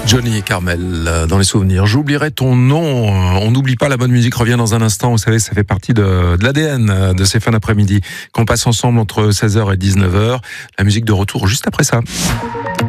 Johnny et Carmel, dans les souvenirs. J'oublierai ton nom. On n'oublie pas, la bonne musique revient dans un instant. Vous savez, ça fait partie de l'ADN de ces fins d'après-midi qu'on passe ensemble entre 16h et 19h. La musique de retour juste après ça.